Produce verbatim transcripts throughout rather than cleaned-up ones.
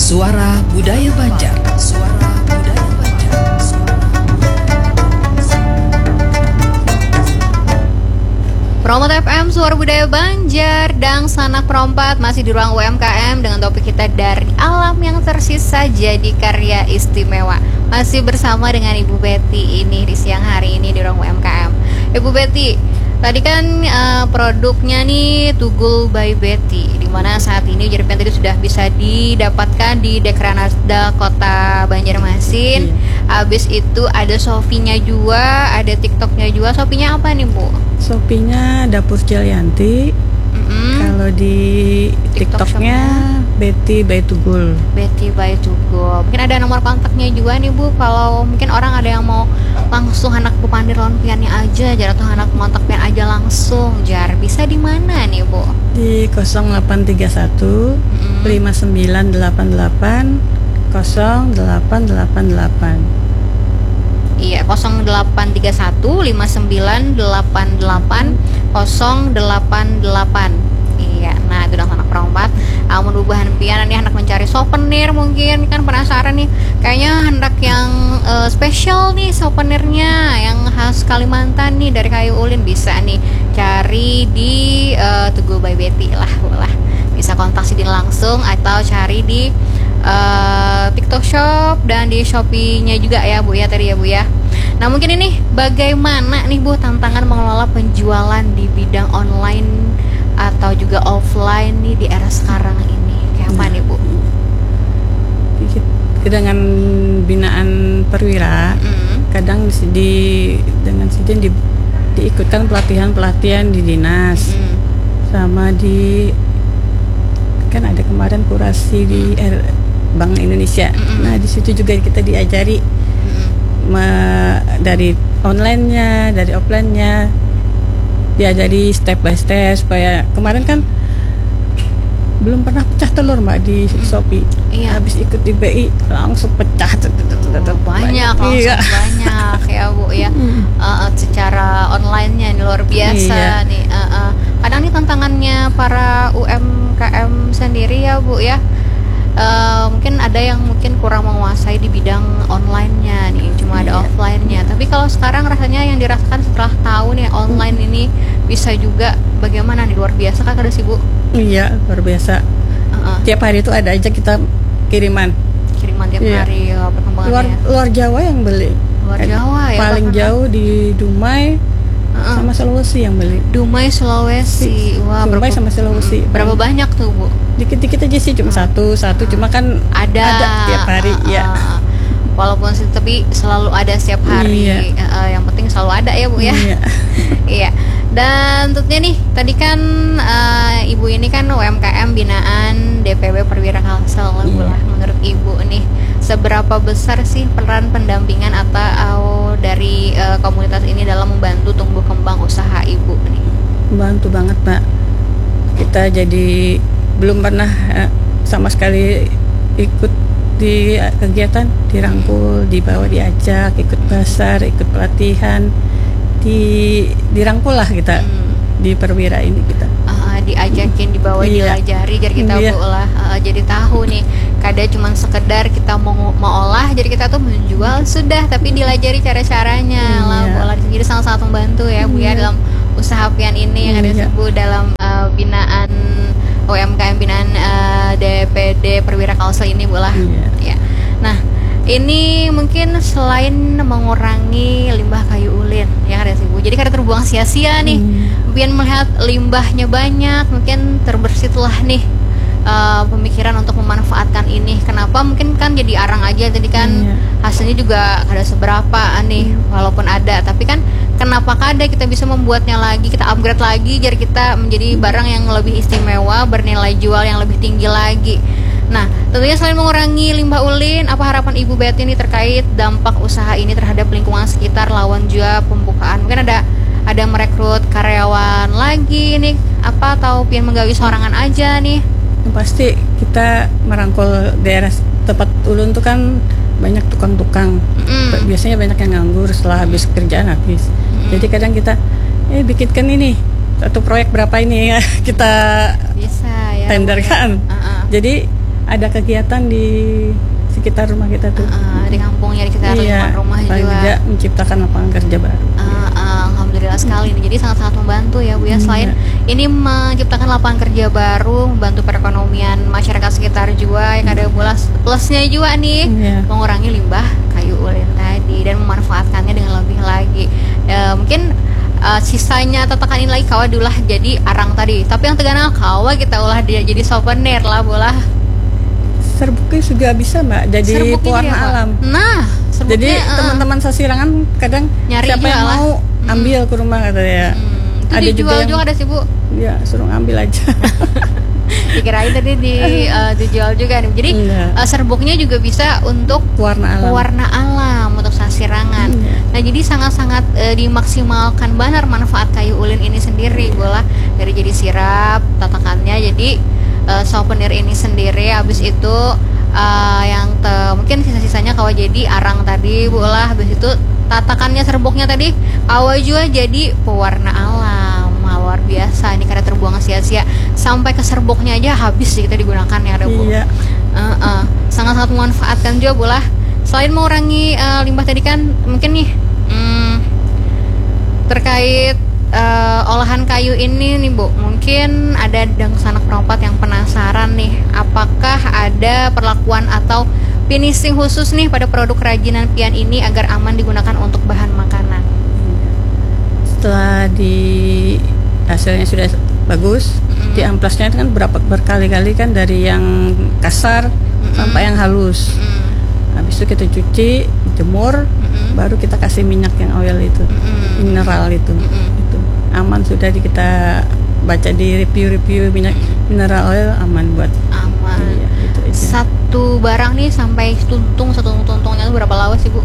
Suara Budaya Banjar. Suara Budaya Banjar. Promot F M, Suara Budaya Banjar, dan Sanak Perompat masih di ruang U M K M dengan topik kita dari alam yang tersisa jadi karya istimewa. Masih bersama dengan Ibu Betty ini di siang hari ini di ruang U M K M. Ibu Betty, tadi kan uh, produknya nih Tugul by Betty, dimana saat ini ujar tadi sudah bisa didapatkan di Dekranasda Kota Banjarmasin. Hmm. Abis itu ada Shopee-nya juga, ada TikTok-nya juga. Shopee-nya apa nih Bu? Shopee-nya Dapur Celianti. Mm-hmm. Kalau di TikTok TikTok-nya Betty by Tugul. Betty by Tugul. Mungkin ada nomor kontaknya juga nih Bu. Kalau mungkin orang ada yang mau langsung anak pemandir lampiannya aja, jar atau anak montak pian aja langsung, jar bisa di mana nih Bu? Di nol delapan tiga satu mm-hmm. lima sembilan delapan delapan nol delapan delapan delapan. Iya, nol delapan tiga satu lima sembilan delapan delapan nol delapan delapan. Iya, nah itu udah anak perompat. Amun ubahan pian nih hendak mencari souvenir, mungkin kan penasaran nih. Kayaknya hendak yang uh, spesial nih souvenirnya yang khas Kalimantan nih dari kayu ulin, bisa nih cari di uh, Tugul by Betty lah, lah. Bisa kontak Sidin langsung atau cari di Uh, TikTok Shop dan di Shopee-nya juga ya Bu ya tadi ya Bu ya. Nah mungkin ini bagaimana nih Bu tantangan mengelola penjualan di bidang online atau juga offline nih di era sekarang ini, kayak apa nah, nih Bu? Dengan binaan perwira, mm. kadang di dengan Sidin di, diikutkan pelatihan-pelatihan di dinas, mm. sama di kan ada kemarin kurasi di R, Bank Indonesia. Mm-hmm. Nah di situ juga kita diajari mm-hmm. me, dari online-nya, dari offline-nya, diajari step by step supaya kemarin kan belum pernah pecah telur Mbak di mm-hmm. Shopee. Iya. Habis ikut di B I langsung pecah. Oh, banyak, langsung iya. banyak ya Bu ya. Mm-hmm. Uh, secara online-nya ini luar biasa iya. nih. Uh, uh. Kadang nih tantangannya para U M K M sendiri ya Bu ya. Uh, mungkin ada yang mungkin kurang menguasai di bidang online-nya nih, cuma yeah. ada offline-nya. Tapi kalau sekarang rasanya yang dirasakan setelah tahu nih online ini bisa juga, bagaimana nih, luar biasa kan ada sih Bu? Iya, luar biasa. Uh-uh. Tiap hari itu ada aja kita kiriman. Kiriman tiap yeah. hari ya, perkembangannya. Luar, luar Jawa yang beli. Luar Jawa ya. Paling jauh di Dumai. Uh-uh. Sama Sulawesi yang beli. Dumai Sulawesi. Wah, Dumai berapa, sama Sulawesi. Berapa banyak tuh Bu? Dikit-dikit aja sih, cuma uh. satu satu uh. cuma kan ada, ada tiap hari uh, uh. ya. Walaupun sih tapi selalu ada setiap hari. Iya. Uh, yang penting selalu ada ya Bu ya. Iya. Iya. Dan tentunya nih tadi kan uh, Ibu ini kan U M K M binaan D P W Perwira Kalsel iya. lah. Menurut Ibu nih seberapa besar sih peran pendampingan atau dari uh, komunitas ini dalam membantu tumbuh kembang usaha Ibu nih? Membantu banget Mbak. Kita jadi belum pernah uh, sama sekali ikut di uh, kegiatan, dirangkul, dibawa, diajak, ikut pasar, ikut pelatihan, di dirangkul lah kita hmm. di perwira ini kita. Uh, diajakin, dibawa, iya. dilajari, jadi kita iya. Bu lah, uh, jadi tahu nih. Kadang cuma sekedar kita mau mau olah, jadi kita tuh menjual sudah, tapi dilajari cara-caranya iya. lah Bu lah. Jadi sangat-sangat membantu ya Bu iya. ya dalam usaha pian ini yang ada Bu dalam uh, binaan U M K M binaan uh, D P D Perwira Kalsel ini Bu lah. Iya. Ya. Nah, ini mungkin selain mengurangi limbah kayu ulin yang ada sih Bu. Jadi kada terbuang sia-sia nih. Hmm. Pian melihat limbahnya banyak, mungkin terbersihlah nih uh, pemikiran untuk memanfaatkan ini. Kenapa? Mungkin kan jadi arang aja tadi kan hmm. hasilnya juga kada seberapa nih hmm. walaupun ada, tapi kan kenapa kada kita bisa membuatnya lagi, kita upgrade lagi jadi kita menjadi barang yang lebih istimewa, bernilai jual yang lebih tinggi lagi. Nah, tentunya selain mengurangi limbah ulin, apa harapan Ibu Betty ini terkait dampak usaha ini terhadap lingkungan sekitar lawan juga pembukaan? Mungkin ada ada merekrut karyawan lagi nih, apa atau pian menggawi sorangan aja nih? Yang pasti kita merangkul daerah tempat ulun tuh kan banyak tukang-tukang. Mm. Biasanya banyak yang nganggur setelah habis kerjaan habis. Mm. Jadi kadang kita eh bikinkan ini satu proyek berapa ini ya kita bisa ya tenderkan. Uh-uh. Jadi ada kegiatan di sekitar rumah kita tuh. Uh, di kampungnya di sekitar iya, lingkungan rumah paling juga. tidak menciptakan lapangan kerja baru. Uh, uh, Alhamdulillah sekali nih. Jadi sangat-sangat membantu ya Bu ya. Selain Iya. ini menciptakan lapangan kerja baru, membantu perekonomian masyarakat sekitar juga, yang ada pula plusnya juga nih, Iya. mengurangi limbah kayu ulin tadi dan memanfaatkannya dengan lebih lagi. Ya, mungkin uh, sisanya tatakan ini lagi kawa diulah jadi arang tadi. Tapi yang tegana kawa kita ulah dia jadi souvenir lah bola. Serbuknya juga bisa mbak, jadi Serbuknya pewarna jadi apa? alam. Nah, serbuknya, Jadi uh, teman-teman sasirangan kadang Nyari siapa juga yang lah. mau ambil ke rumah katanya. hmm, itu Ada juga dijual yang- juga ada sih Bu. Ya suruh ambil aja. Dikirain tadi di uh, dijual juga nih. Jadi Enggak. uh, serbuknya juga bisa untuk Pewarna alam. pewarna alam untuk sasirangan. Iya. Nah, jadi sangat-sangat uh, dimaksimalkan benar manfaat kayu ulin ini sendiri, bola dari jadi sirap, tatakannya jadi uh, souvenir ini sendiri. Habis itu uh, yang te- mungkin sisa-sisanya kawa jadi arang tadi, bola. Habis itu tatakannya serbuknya tadi kawa juga jadi pewarna alam. Wah, luar biasa ini karena terbuang sia-sia sampai ke serbuknya aja habis sih kita digunakan ya ada Bu. Iya. Uh, uh, sangat-sangat memanfaatkan juga bola. Selain mengurangi uh, limbah tadi kan mungkin nih hmm, terkait uh, olahan kayu ini nih Bu, mungkin ada dan sanak perempat yang penasaran nih, apakah ada perlakuan atau finishing khusus nih pada produk kerajinan pian ini agar aman digunakan untuk bahan makanan? Setelah di hasilnya sudah bagus, Mm-mm. di amplasnya itu kan berapa berkali-kali kan dari yang kasar sampai yang halus. Mm, Habis itu kita cuci, jemur, mm-mm, baru kita kasih minyak yang oil itu, mm-mm. mineral itu, Mm-mm. itu aman sudah di kita baca di review-review minyak mineral oil aman buat. Aman. Iya, itu aja. Satu barang nih sampai tuntung satu tuntungnya itu berapa lawas sih Bu?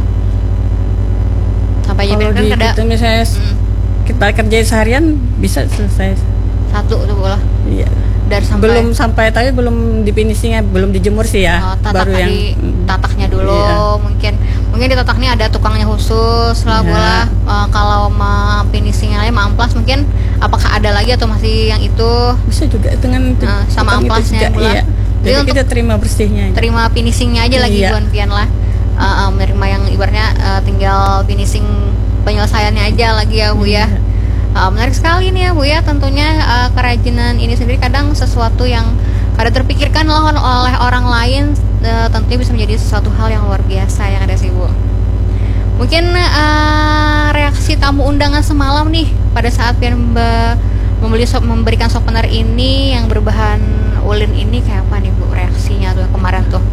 Sampai Kalau jadi kan di ada kita misalnya mm, kita kerjain seharian bisa selesai. satu tuh bola Iya. dari sampai Belum sampai tapi belum di finishingnya, belum dijemur sih ya. oh, tatak baru yang di tataknya dulu Iya. mungkin mungkin di tataknya ada tukangnya khusus lah Iya. bola. Eh, kalau mau finishingnya lagi mau amplas mungkin apakah ada lagi atau masih yang itu bisa juga dengan Nah, sama tukang itu amplasnya juga, pula. iya. Jadi Jadi untuk kita terima bersihnya aja. terima finishingnya aja lagi Iya. buan pian lah. Eh, eh, menerima yang ibaratnya eh, tinggal finishing penyelesaiannya aja lagi ya Bu ya. Iya. Uh, menarik sekali nih ya Bu ya, tentunya uh, kerajinan ini sendiri kadang sesuatu yang kadang terpikirkan oleh, oleh orang lain uh, tentunya bisa menjadi sesuatu hal yang luar biasa yang ada sih Bu. Mungkin uh, reaksi tamu undangan semalam nih pada saat Pian be- membeli sop, memberikan souvenir ini yang berbahan ulin ini kayak apa nih Bu reaksinya tuh kemarin tuh?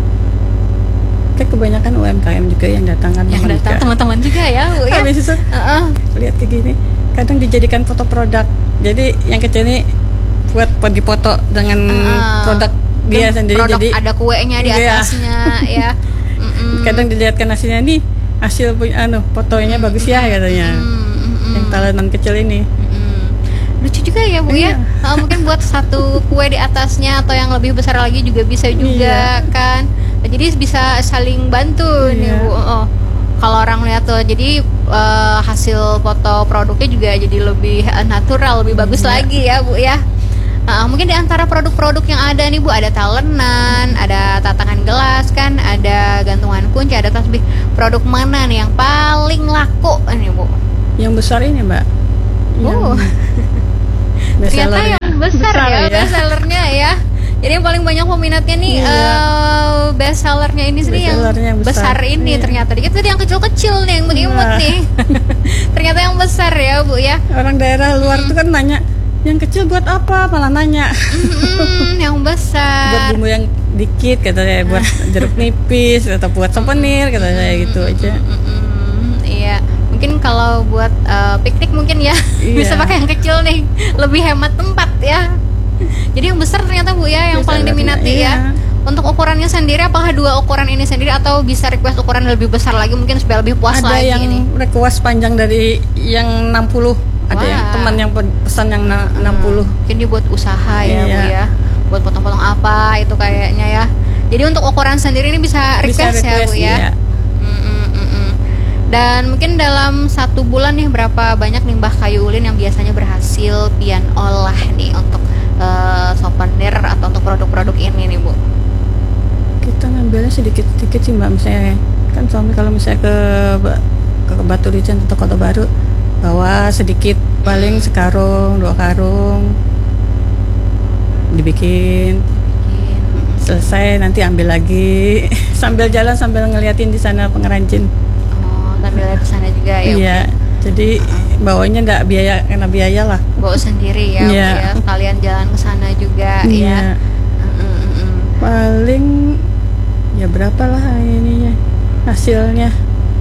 Kayak kebanyakan U M K M juga yang datang kan Yang sama datang Nika. teman-teman juga ya Bu ya. Habis itu Uh-uh. lihat kayak gini, kadang dijadikan foto produk. Jadi yang kecil ini buat buat dipoto dengan Ah. produk dia Dan sendiri. produk Jadi ada kuenya di Iya. atasnya ya. Mm-mm. kadang dilihatkan hasilnya nih, hasil punya anu fotonya bagus ya katanya. Mm, mm, mm. Yang talenan kecil ini. Mm. Lucu juga ya Bu ya. Iya. Uh, mungkin buat satu kue di atasnya atau yang lebih besar lagi juga bisa juga kan. Jadi bisa saling bantu nih Iya. Bu. Oh. Kalau orang lihat tuh, jadi uh, hasil foto produknya juga jadi lebih uh, natural, lebih bagus Iya. lagi ya Bu ya. Uh, mungkin di antara produk-produk yang ada nih Bu, ada talenan, ada tatakan gelas kan, ada gantungan kunci, ada tasbih. Produk mana nih yang paling laku nih Bu? Yang besar ini Mbak. Oh. Yang Ternyata bestsellernya. yang besar, ya, bestsellernya ya. Jadi yang paling banyak peminatnya nih Iya. eh, bestsellernya ini sih yang, Bestsellernya yang besar. besar. ini Iya. ternyata. Dikit tadi yang kecil-kecil nih yang imut Iya. nih. Ternyata yang besar ya Bu ya. Orang daerah luar tuh kan nanya, yang kecil buat apa? Malah nanya. Mm, yang Buat besar. bumbu yang dikit katanya, buat jeruk nipis atau buat souvenir katanya gitu aja. Mm-mm, iya. Mungkin kalau buat eh, piknik mungkin ya Iya. bisa pakai yang kecil nih, lebih hemat tempat ya. Jadi yang besar ternyata Bu ya yang paling Bestsellernya, diminati iya. ya. Untuk ukurannya sendiri apakah dua ukuran ini sendiri atau bisa request ukuran lebih besar lagi mungkin supaya lebih puas Ada lagi yang ini. request panjang dari yang enam puluh. Ada yang Wah. teman yang pe- pesan yang na- enam puluh. Mungkin dia buat usaha ya Bu Iya. ya. Buat potong-potong apa itu kayaknya ya. Jadi untuk ukuran sendiri ini bisa Bisa request, ya Bu ya. iya. Mm-mm, mm-mm. Dan mungkin dalam satu bulan nih berapa banyak limbah kayu ulin yang biasanya berhasil Pian olah nih untuk eh, souvenir atau untuk produk-produk ini nih Bu? penjualannya sedikit-sedikit sih mbak. Misalnya kan suami kalau misalnya ke ke Batu Licin atau Kota Baru bawa sedikit, paling sekarung dua karung dibikin, Bikin. selesai nanti ambil lagi sambil jalan sambil ngeliatin di sana pengrajin. Oh, sambil lihat ke sana juga ya. Iya, jadi bawanya enggak biaya, kena biaya lah. Bawa sendiri ya, Bu, Iya. ya. Kalian jalan ke sana juga Iya. ya. Mm, mm, mm. Paling ya berapa lah ininya hasilnya.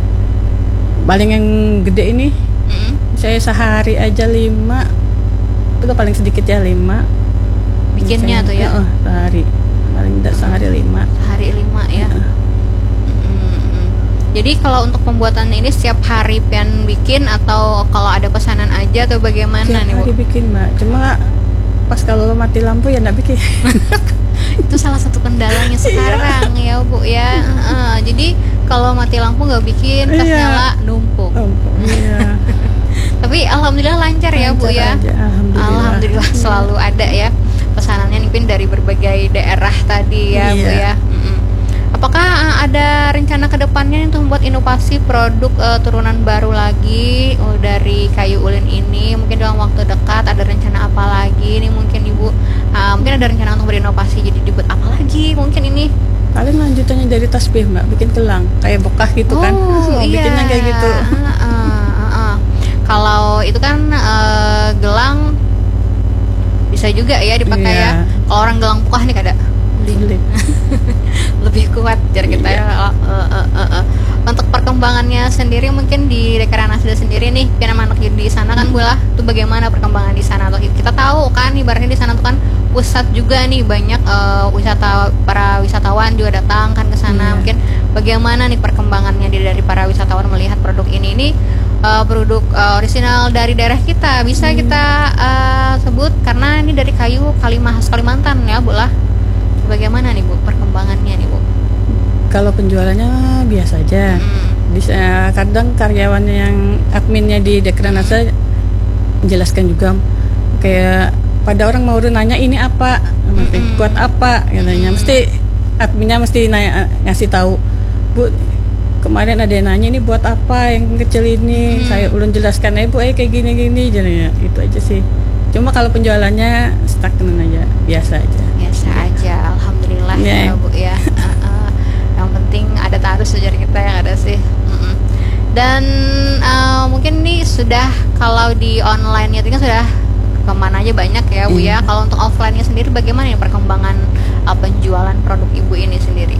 Paling yang gede ini Mm. saya sehari aja lima, itu paling sedikit ya lima. Bikinnya Saya- tuh ya. Heeh, sehari paling tidak sehari lima. Hari lima ya. Mm-mm. Jadi kalau untuk pembuatan ini setiap hari pian bikin atau kalau ada pesanan aja atau bagaimana Tiap nih, Bu? hari bikin mbak, cuma pas kalau mati lampu ya enggak bikin. Itu salah satu kendalanya sekarang ya, Bu ya. Heeh. Jadi kalau mati lampu nggak bikin, pas Iya. nyala numpuk. Oh, iya. Tapi alhamdulillah lancar ya, Bu ya. Lancar aja, alhamdulillah. Alhamdulillah selalu ada ya pesanannya nih Pin dari berbagai daerah tadi ya, Bu Iya. ya. Mm-mm. Apakah uh, ada rencana kedepannya untuk membuat inovasi produk uh, turunan baru lagi uh, dari kayu ulin ini? Mungkin dalam waktu dekat ada rencana apa lagi nih mungkin Ibu? Uh, mungkin ada rencana untuk berinovasi jadi dibuat apa lagi mungkin ini? Paling lanjutannya dari tasbih mbak, bikin gelang kayak bekah gitu kan. Mau iya. bikinnya kayak gitu. Uh, uh, uh, uh. Kalau itu kan uh, gelang bisa juga ya dipakai Iya. ya. Kalau orang gelang pukah nih kada Sulit. lebih kuat jar kita ya. Uh, uh, uh, uh. Untuk perkembangannya sendiri mungkin di Dekra Nasda sendiri nih, pian anak di sana kan bola tuh bagaimana perkembangan di sana tuh kita tahu kan ibaratnya di sana tuh kan pusat juga nih banyak uh, wisata para wisatawan juga datang kan ke sana. Iya. Mungkin bagaimana nih perkembangannya di- dari para wisatawan melihat produk ini ini uh, produk uh, orisinal dari daerah kita bisa kita uh, sebut karena ini dari kayu Kalimah Kalimantan ya Bu lah. Bagaimana nih Bu perkembangannya nih Bu? Kalau penjualannya biasa aja. Hmm. Bisa kadang karyawannya yang adminnya di Dekranasa menjelaskan juga kayak pada orang mau nanya ini apa, Mm-mm. buat apa katanya. Mesti adminnya mesti nanya, ngasih tahu, Bu, kemarin ada yang nanya ini buat apa yang kecil ini. Hmm. Saya ulun jelaskan aja Bu, eh kayak gini-gini jadinya. Itu aja sih. Cuma kalau penjualannya stagnan aja, biasa aja. Biasa aja, alhamdulillah Iya. ya Bu ya. Uh, uh, yang penting ada tarus sejarah kita yang ada sih. Mm-mm. Dan uh, mungkin nih sudah kalau di online-nya itu kan sudah kemana aja banyak ya Bu ya. Iya. Kalau untuk offline-nya sendiri bagaimana ya perkembangan uh, penjualan produk Ibu ini sendiri?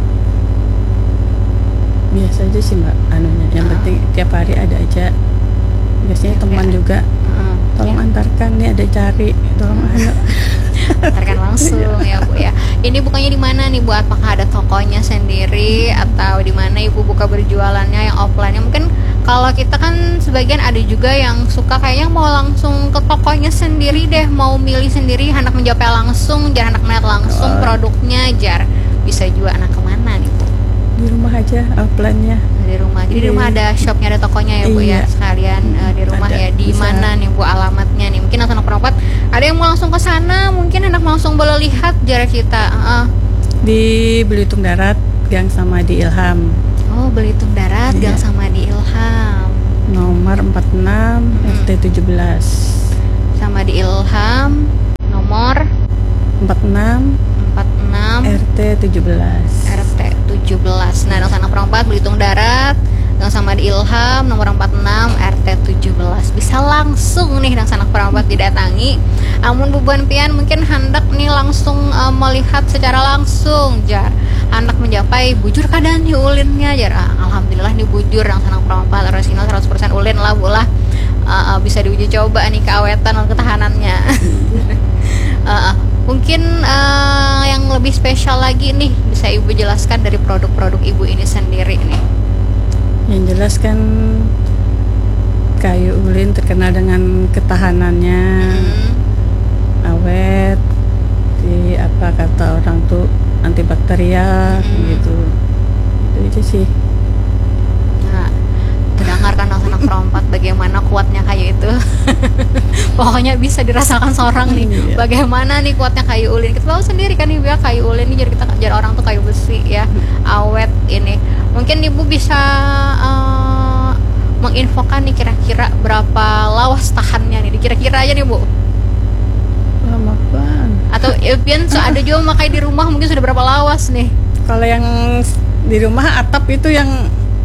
Biasa aja sih Mbak anunya. Yang Ah. penting tiap hari ada aja. Biasanya teman Ya. juga Mm, tolong ya. antarkan nih ada cari, tolong anu. Antarkan langsung ya Bu ya. Ini bukannya di mana nih Bu? Apakah ada tokonya sendiri atau di mana Ibu buka berjualannya yang offline-nya? Mungkin kalau kita kan sebagian ada juga yang suka kayaknya mau langsung ke tokonya sendiri deh, mau milih sendiri, hendak menjapai langsung, jar hendak melihat langsung Oh. produknya, jar bisa juga anak kemana nih Bu? Di rumah aja offline-nya. Di rumah. Jadi di Iya. rumah ada shopnya, ada tokonya ya Bu ya. Iya. Sekalian eh, di rumah Ada, ya. Di bisa. mana nih Bu alamatnya nih? Mungkin langsung peropat. Ada yang mau langsung ke sana, mungkin hendak langsung boleh lihat jarak kita. Heeh. Di Belitung Darat, Gang Samadi Ilham. Oh, Belitung Darat, Iya. Gang Samadi Ilham. Nomor empat puluh enam R T tujuh belas. Samadi Ilham nomor empat puluh enam empat puluh enam R T tujuh belas. R T tujuh belas. Nah, Gang Sana Perempat Belitung Darat, Gang Samadi Ilham nomor empat puluh enam R T tujuh belas. Bisa langsung nih Gang Sana Perempat didatangi. Amun bubuan pian mungkin hendak nih langsung uh, melihat secara langsung jar. Hendak mencapai bujur keadaan nih ulinnya jar. Ah, alhamdulillah nih bujur Gang Sana Perempat original seratus persen ulin lah Bu lah. Uh, uh, bisa diuji coba nih keawetan dan ketahanannya. Uh, uh, mungkin uh, yang lebih spesial lagi nih bisa Ibu jelaskan dari produk-produk Ibu ini sendiri nih. Yang jelas kan kayu ulin terkenal dengan ketahanannya, Hmm. awet, di apa kata orang tuh antibakterial Hmm. gitu. Itu aja sih. Nah, terdengarkan anak anak perempat bagaimana kuatnya kayu itu. Pokoknya bisa dirasakan seorang nih. Iya. Bagaimana nih kuatnya kayu ulin. Kita tahu sendiri kan ibu ya, kayu ulin ini jadi kita jadi orang tuh kayu besi ya, awet ini. Mungkin ibu bisa uh, menginfokan nih kira-kira berapa lawas tahannya nih, kira-kira aja nih bu. Lama banget. Atau Evian so ada juga makai di rumah mungkin sudah berapa lawas nih. Kalau yang di rumah atap itu yang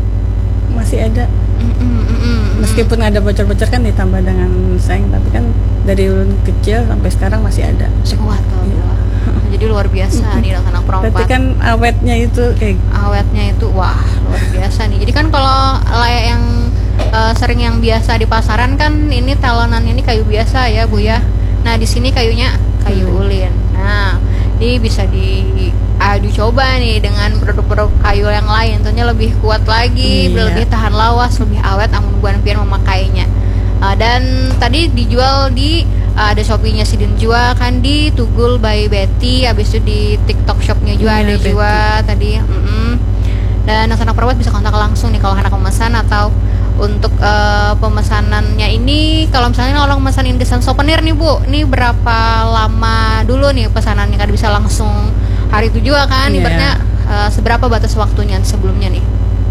masih ada. Mm, mm, mm, mm. Meskipun ada bocor-bocor kan ditambah dengan seng, tapi kan dari ulun kecil sampai sekarang masih ada. Kuat kalau Iya. jadi luar biasa nih dengan anak perempat. Berarti kan awetnya itu kayak Awetnya itu wah luar biasa nih. Jadi kan kalau layak yang uh, sering yang biasa di pasaran kan ini talonannya ini kayu biasa ya bu ya. Nah di sini kayunya kayu Hmm. ulin. Nah ini bisa diadu coba nih dengan produk-produk kayu yang lain. Tentunya lebih kuat lagi, Iya. lebih tahan lawas, lebih awet. Amun buan pian memakainya. Uh, dan tadi dijual di uh, ada Shopee-nya Sidin juga kan di Tugul by Betty. Habis itu di TikTok shop-nya juga Iya, ada Betty. juga tadi. Mm-mm. Dan anak perawat bisa kontak langsung nih kalau anak pemesan atau untuk uh, pemesanannya ini kalau misalnya orang memesanin desain souvenir nih bu, nih berapa lama dulu nih pesanannya kan bisa langsung hari itu juga kan? Iya. Ibaratnya uh, seberapa batas waktunya sebelumnya nih?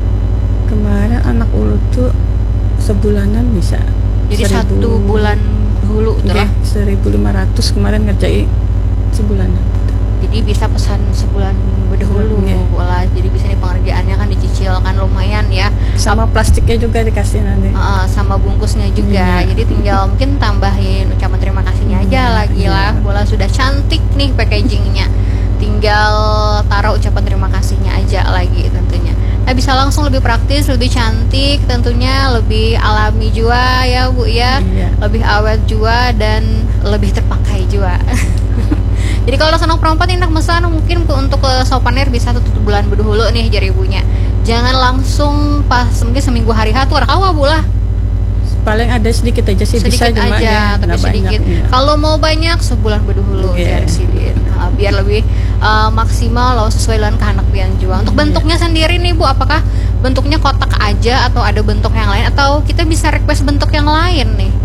kemarin anak ulu tuh sebulanan bisa. Jadi Seribu- satu bulan dulu tuh Oke, lah. seribu lima ratus kemarin ngerjain sebulanan. Jadi bisa pesan sebulan berdahulu Iya. lah. Jadi bisa nih pengerjaannya kan dicicil kan lumayan ya. Sama plastiknya juga dikasih nanti. Uh, sama bungkusnya juga. Iya. Jadi tinggal mungkin tambahin ucapan terima kasihnya aja Iya, lagi lah. iya. Bola sudah cantik nih packagingnya. Tinggal taruh ucapan terima kasihnya aja lagi tentunya. Nah bisa langsung lebih praktis, lebih cantik, tentunya lebih alami juga ya bu ya. Iya. Lebih awet juga dan lebih terpakai juga. Jadi kalau anak perempat ini nak mesan mungkin ke- untuk ke souvenir bisa tutup bulan berdahulu nih jari ibunya. Jangan langsung pas mungkin seminggu hari H tuh rakawa bu lah. Paling ada sedikit aja sih Sedikit bisa cuma aja ya, tapi nggak sedikit. banyak, iya. Kalau mau banyak sebulan berdahulu Iya. dari Sidin. Nah, biar lebih uh, maksimal loh sesuai dengan kehendak pian juga. Untuk Iya. bentuknya sendiri nih bu, apakah bentuknya kotak aja atau ada bentuk yang lain atau kita bisa request bentuk yang lain nih?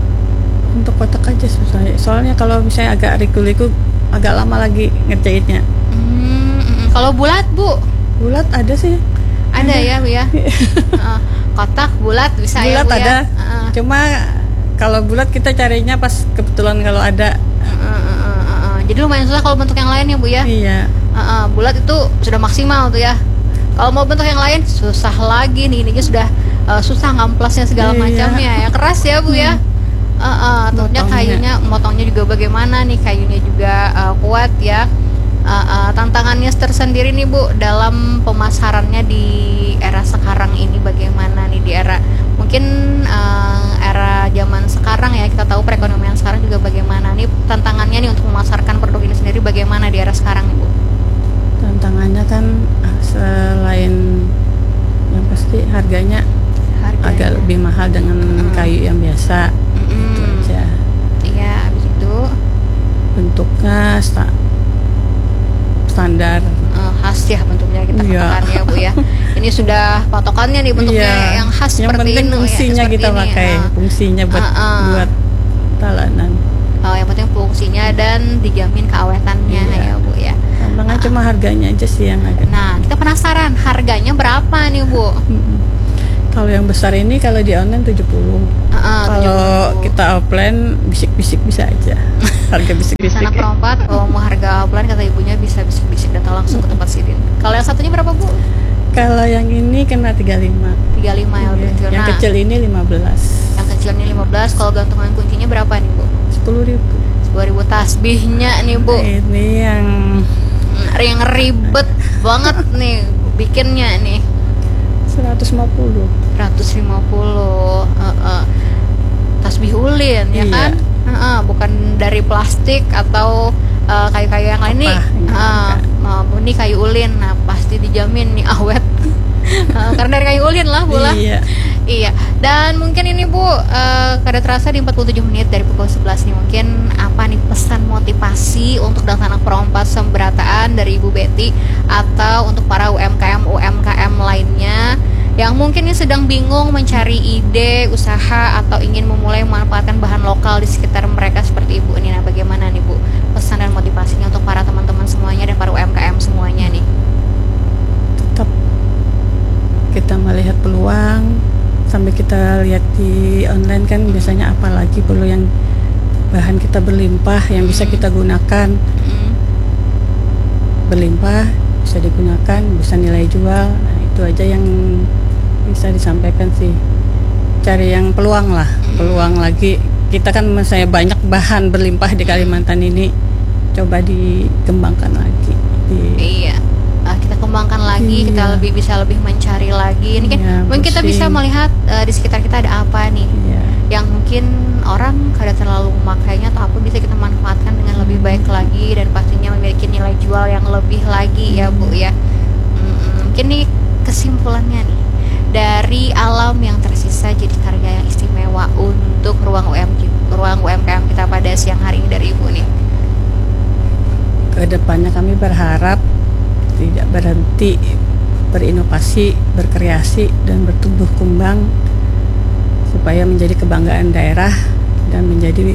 Untuk kotak aja susah. Soalnya kalau misalnya agak riku-riku agak lama lagi ngerjainnya. Hmm, mm, kalau bulat bu, Bulat ada sih. ada ya bu ya. Uh, kotak bulat bisa ya Bulat bu ada. ya. Uh, Cuma kalau bulat kita carinya pas kebetulan kalau ada. uh, uh, uh, uh, uh. Jadi lumayan susah kalau bentuk yang lain ya bu ya. Iya. Uh, uh, bulat itu sudah maksimal tuh ya. Kalau mau bentuk yang lain susah lagi nih, ini sudah uh, susah ngamplasnya segala Iya. macamnya ya, keras ya bu ya. Uh, uh, tentunya Motongnya. kayunya, motongnya juga bagaimana nih, kayunya juga uh, kuat ya. Uh, uh, tantangannya tersendiri nih bu dalam pemasarannya di era sekarang ini bagaimana nih, di era mungkin uh, era zaman sekarang ya, kita tahu perekonomian sekarang juga bagaimana nih tantangannya nih untuk memasarkan produk ini sendiri bagaimana di era sekarang nih bu? Tantangannya kan ah, selain yang pasti harganya, Harganya. agak lebih mahal dengan Mm. kayu yang biasa. Itu Mm-mm. aja. Iya, habis itu Bentuknya sta- standar. eh, khas ya bentuknya kita Iya. katakan ya bu ya. Ini sudah patokannya nih bentuknya Iya. yang khas Yang seperti penting ini. fungsinya ya, kita seperti ini. pakai, Eh, fungsinya buat Ah, ah. buat talanan. eh, yang penting fungsinya dan dijamin keawetannya Iya. ya bu ya. Tantangan cuma harganya aja sih yang agak. Nah kita penasaran harganya berapa nih bu? Mm-mm. Kalau yang besar ini kalau di online tujuh puluh. Eh, eh, Kalau tujuh puluh. kita offline bisik-bisik bisa aja. Harga bisik-bisik. Anak perempat, oh mau harga offline kata ibunya bisa bisik-bisik datang langsung ke tempat Sidin. Kalau yang satunya berapa bu? Kalau yang ini kena tiga puluh lima. tiga puluh lima ya lebih kecil. Yang Nah, kecil ini lima belas. yang kecil ini lima belas. Kalau gantungan kuncinya berapa nih bu? sepuluh ribu. sepuluh ribu tasbihnya nih bu. Ini yang Hmm, yang ribet banget nih bikinnya nih. seratus lima puluh. seratus lima puluh uh, uh, tasbih ulin ya Iya. kan. Uh, uh, bukan dari plastik atau uh, kayu-kayu yang lain nih. Apa, Uh, uh, ini kayu ulin, nah pasti dijamin nih awet. Uh, karena dari kayu ulin lah bu lah. Iya. Iya, dan mungkin ini Bu, uh, kada terasa di empat puluh tujuh menit dari pukul sebelas nih. Mungkin apa nih pesan motivasi untuk dan anak perompat semberataan dari Ibu Betty atau untuk para U M K M U M K M lainnya yang mungkin yang sedang bingung mencari ide usaha atau ingin memulai memanfaatkan bahan lokal di sekitar mereka seperti Ibu ini. Nah, bagaimana nih Bu pesan dan motivasinya untuk para teman-teman semuanya dan para U M K M semuanya nih? Tetap kita melihat peluang, sampai kita lihat di online kan biasanya apalagi perlu yang bahan kita berlimpah yang bisa kita gunakan, Mm. berlimpah bisa digunakan, bisa nilai jual. Nah, itu aja yang bisa disampaikan sih, cari yang peluang lah, peluang lagi. Kita kan saya banyak bahan berlimpah di Kalimantan ini, coba dikembangkan lagi di, Iya, uh, kita kembangkan lagi, Iya. kita lebih bisa lebih mencari lagi. Ini kan Iya, mungkin kita pusing. bisa melihat uh, di sekitar kita ada apa nih, ya, yang mungkin orang kada terlalu memakainya atau apa, bisa kita manfaatkan dengan lebih baik lagi dan pastinya memiliki nilai jual yang lebih lagi ya Bu ya. Mm-mm. Mungkin nih kesimpulannya nih, dari alam yang tersisa jadi karya yang istimewa untuk ruang U M K ruang U M K M kita pada siang hari ini dari Ibu nih. kedepannya kami berharap tidak berhenti berinovasi, berkreasi dan bertumbuh kembang supaya menjadi kebanggaan daerah dan menjadi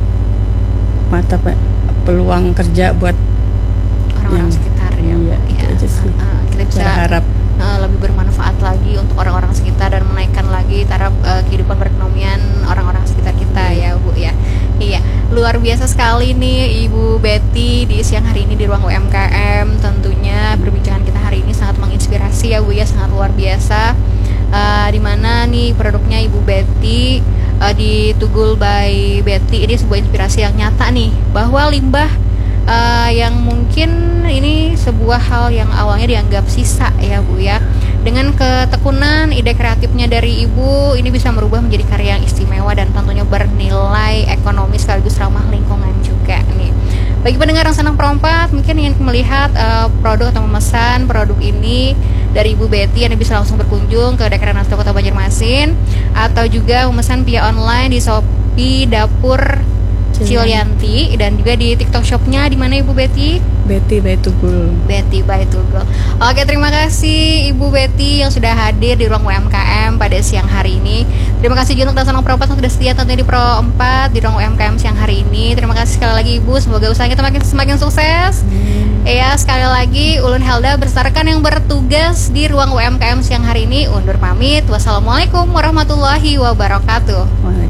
mata pe- peluang kerja buat Orang-orang yang- sekitar ya, iya, Bu, itu ya. aja sih. Uh, kita bisa berharap. uh, lebih bermanfaat lagi untuk orang-orang sekitar dan menaikkan lagi taraf uh, kehidupan perekonomian orang-orang sekitar kita ya Bu ya. Iya, luar biasa sekali nih Ibu Betty di siang hari ini di ruang U M K M. Tentunya perbincangan kita hari ini sangat menginspirasi ya Bu ya, sangat luar biasa. Uh, dimana nih produknya Ibu Betty uh, di Tugul by Betty ini sebuah inspirasi yang nyata nih, bahwa limbah uh, yang mungkin ini sebuah hal yang awalnya dianggap sisa ya Bu ya, dengan ketekunan ide kreatifnya dari Ibu ini bisa merubah menjadi karya yang istimewa dan tentunya bernilai ekonomis sekaligus ramah lingkungan juga nih. Bagi pendengar yang senang perompak, mungkin ingin melihat uh, produk atau memesan produk ini dari Ibu Betty, Anda bisa langsung berkunjung ke Dekran Asto Kota Banjarmasin atau juga memesan via online di Shopee Dapur Cilyanti dan juga di TikTok shopnya di mana Ibu Betty? Betty by Tugul. Betty by Tugul. Oke, terima kasih Ibu Betty yang sudah hadir di ruang U M K M pada siang hari ini. Terima kasih juga untuk Dasar Pro empat yang sudah setia tentunya di Pro empat di ruang U M K M siang hari ini. Terima kasih sekali lagi Ibu, semoga usaha kita makin semakin sukses. Hmm. Ya, sekali lagi Ulun Helda beserta rekan yang bertugas di ruang U M K M siang hari ini undur pamit. Wassalamualaikum warahmatullahi wabarakatuh. Wah,